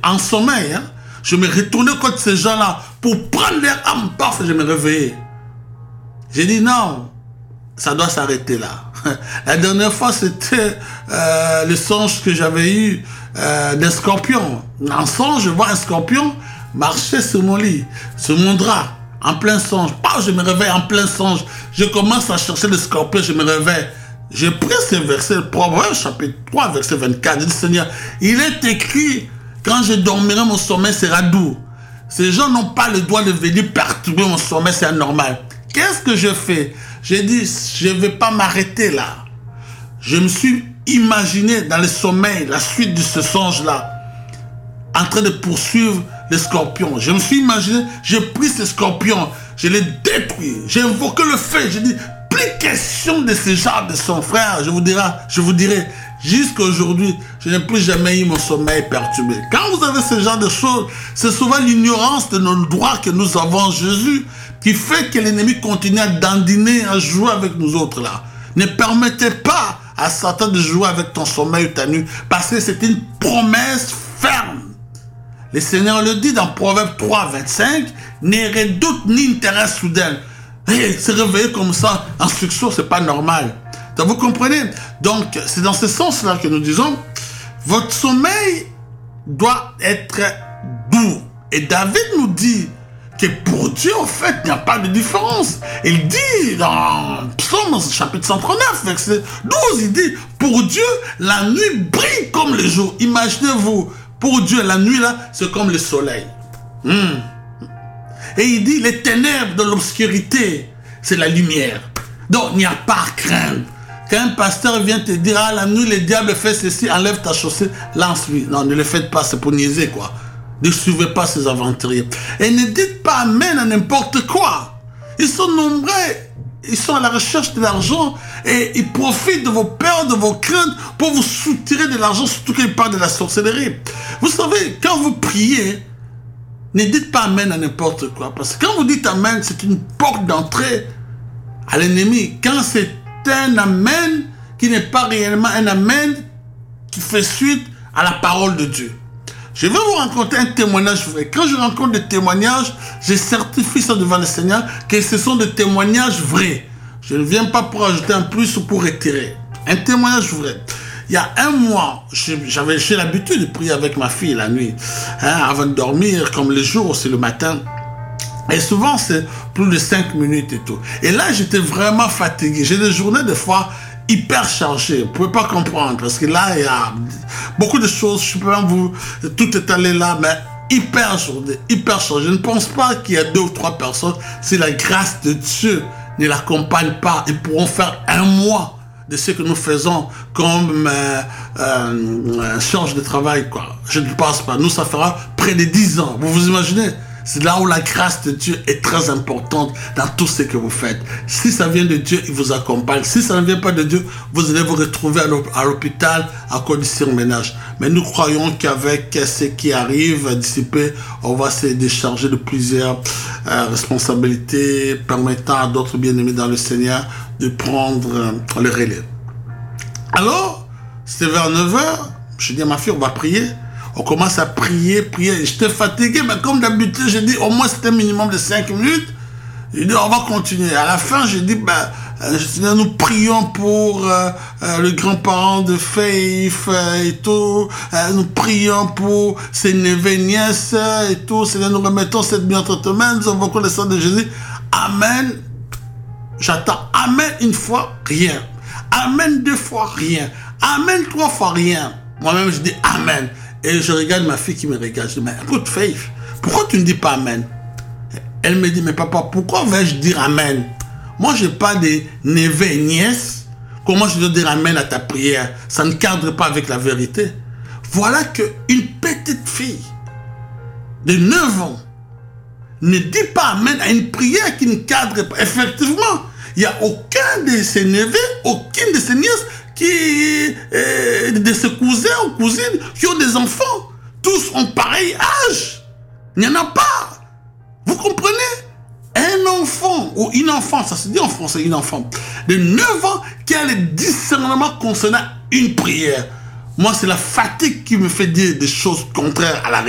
en sommeil, hein, je me retournais contre ces gens-là pour prendre l'air en paf et je me réveillais. J'ai dit non, ça doit s'arrêter là. La dernière fois, c'était le songe que j'avais eu d'un scorpion. En songe, je vois un scorpion marcher sur mon lit, sur mon drap, en plein songe. Je me réveille en plein songe. Je commence à chercher le scorpion, je me réveille. J'ai pris ce verset, Proverbe chapitre 3, verset 24. Je dis, Seigneur, il est écrit, quand je dormirai, mon sommeil sera doux. Ces gens n'ont pas le droit de venir perturber mon sommeil, c'est anormal. Qu'est-ce que je fais? J'ai dit, je ne vais pas m'arrêter là. Je me suis imaginé dans le sommeil, la suite de ce songe-là, en train de poursuivre les scorpions. Je me suis imaginé, j'ai pris ces scorpions, je les détruis, j'ai invoqué le feu, j'ai dit, plus question de ce genre de son frère, je vous dirai, jusqu'à aujourd'hui, je n'ai plus jamais eu mon sommeil perturbé. Quand vous avez ce genre de choses, c'est souvent l'ignorance de nos droits que nous avons en Jésus qui fait que l'ennemi continue à dandiner, à jouer avec nous autres là. Ne permettez pas à Satan de jouer avec ton sommeil ou ta nuit, parce que c'est une promesse ferme. Le Seigneur le dit dans Proverbe 3, 25, ne redoute ni intérêt soudain. Se réveiller comme ça en succès, c'est pas normal. Donc vous comprenez? Donc c'est dans ce sens-là que nous disons, votre sommeil doit être doux. Et David nous dit que pour Dieu, en fait, il n'y a pas de différence. Il dit dans Psaume chapitre 139, verset 12, il dit, pour Dieu, la nuit brille comme le jour. Imaginez-vous, pour Dieu, la nuit là, c'est comme le soleil. Et il dit, les ténèbres de l'obscurité, c'est la lumière. Donc, il n'y a pas à craindre. Quand un pasteur vient te dire, ah, la nuit, le diable fait ceci, enlève ta chaussée, lance-lui. Non, ne le faites pas, c'est pour niaiser, quoi. Ne suivez pas ces aventuriers. Et ne dites pas amen à n'importe quoi. Ils sont nombreux. Ils sont à la recherche de l'argent et ils profitent de vos peurs, de vos craintes pour vous soutirer de l'argent, surtout qu'ils parlent de la sorcellerie. Vous savez, quand vous priez, ne dites pas amen à n'importe quoi. Parce que quand vous dites amen, c'est une porte d'entrée à l'ennemi. Quand c'est un amen qui n'est pas réellement un amen qui fait suite à la parole de Dieu. Je vais vous raconter un témoignage vrai. Quand je rencontre des témoignages, je certifie ça devant le Seigneur que ce sont des témoignages vrais. Je ne viens pas pour ajouter un plus ou pour retirer. Un témoignage vrai. Il y a un mois, j'ai l'habitude de prier avec ma fille la nuit, avant de dormir, comme le jour, c'est le matin. Et souvent, c'est plus de 5 minutes et tout. Et là, j'étais vraiment fatigué. J'ai des journées, des fois, hyper chargées. Vous ne pouvez pas comprendre. Parce que là, il y a beaucoup de choses. Je ne sais pas vous... Tout est allé là, mais hyper journée, hyper chargée. Je ne pense pas qu'il y a 2 ou 3 personnes, si la grâce de Dieu ne l'accompagne pas, ils pourront faire un mois de ce que nous faisons comme charge de travail, quoi. Je ne pense pas. Nous, ça fera près de 10 ans. Vous vous imaginez? C'est là où la grâce de Dieu est très importante dans tout ce que vous faites. Si ça vient de Dieu, il vous accompagne. Si ça ne vient pas de Dieu, vous allez vous retrouver à l'hôpital à cause du surménage. Mais nous croyons qu'avec ce qui arrive d'ici peu, on va se décharger de plusieurs responsabilités permettant à d'autres bien-aimés dans le Seigneur de prendre le relais. Alors, c'était vers 9h. Je dis à ma fille, on va prier. On commence à prier. J'étais fatigué, mais comme d'habitude, j'ai dit, au moins c'était un minimum de 5 minutes. J'ai dit, on va continuer. À la fin, j'ai dit, nous prions pour le grand-parent de Faith et tout. Nous prions pour ses neveux et nièces et tout. Seigneur, nous remettons cette nuit entre tes mains. Nous invoquons le sang de Jésus. Amen. J'attends. Amen une fois, rien. Amen 2 fois, rien. Amen 3 fois, rien. Moi-même, je dis Amen. Et je regarde ma fille qui me regarde. Je dis, mais écoute, Faith, pourquoi tu ne dis pas Amen? Elle me dit, mais papa, pourquoi vais-je dire Amen? Moi, je n'ai pas de neveux et nièces. Comment je dois dire Amen à ta prière? Ça ne cadre pas avec la vérité. Voilà qu'une petite fille de 9 ans ne dit pas Amen à une prière qui ne cadre pas. Effectivement, il n'y a aucun de ses neveux, aucune de ses nièces de ses cousins ou cousines qui ont des enfants. Tous ont pareil âge. Il n'y en a pas. Vous comprenez? Un enfant ou une enfant, ça se dit en français, une enfant de 9 ans qui a le discernement concernant une prière. Moi, c'est la fatigue qui me fait dire des choses contraires à la réalité.